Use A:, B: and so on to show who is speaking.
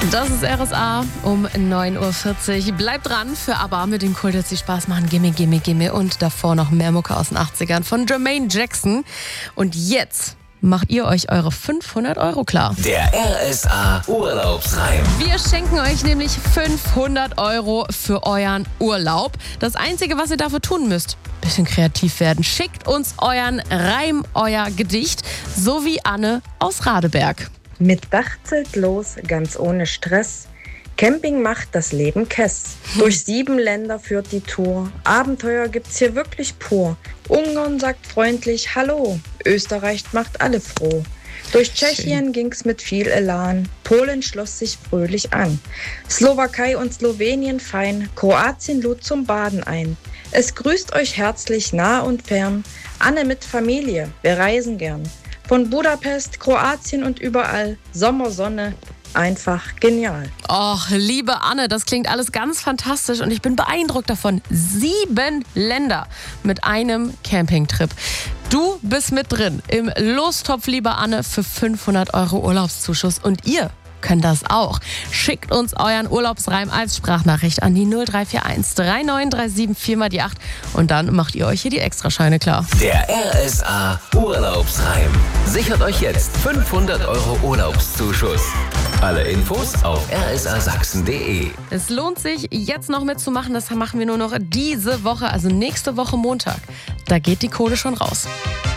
A: Das ist RSA um 9.40 Uhr. Bleibt dran für ABBA mit dem Kult, die Spaß machen. Gimme, gimme, gimme. Und davor noch mehr Mucke aus den 80ern von Jermaine Jackson. Und jetzt macht ihr euch eure 500 € klar.
B: Der RSA Urlaubsreim.
A: Wir schenken euch nämlich 500 € für euren Urlaub. Das Einzige, was ihr dafür tun müsst, bisschen kreativ werden. Schickt uns euren Reim, euer Gedicht, so wie Anne aus Radeberg.
C: Mit Dach zählt los, ganz ohne Stress. Camping macht das Leben Kess. Durch 7 Länder führt die Tour. Abenteuer gibt's hier wirklich pur. Ungarn sagt freundlich Hallo. Österreich macht alle froh. Durch Tschechien ging's mit viel Elan. Polen schloss sich fröhlich an. Slowakei und Slowenien fein. Kroatien lud zum Baden ein. Es grüßt euch herzlich nah und fern. Anne mit Familie, wir reisen gern. Von Budapest, Kroatien und überall. Sommersonne, einfach genial.
A: Och, liebe Anne, das klingt alles ganz fantastisch und ich bin beeindruckt davon. 7 Länder mit einem Campingtrip. Du bist mit drin im Lostopf, liebe Anne, für 500 € Urlaubszuschuss. Und ihr könnt das auch. Schickt uns euren Urlaubsreim als Sprachnachricht an die 0341 3937 4x8 und dann macht ihr euch hier die Extrascheine klar.
B: Der RSA Urlaubsreim. Sichert euch jetzt 500 € Urlaubszuschuss. Alle Infos auf rsasachsen.de.
A: Es lohnt sich, jetzt noch mitzumachen. Das machen wir nur noch diese Woche, also nächste Woche Montag. Da geht die Kohle schon raus.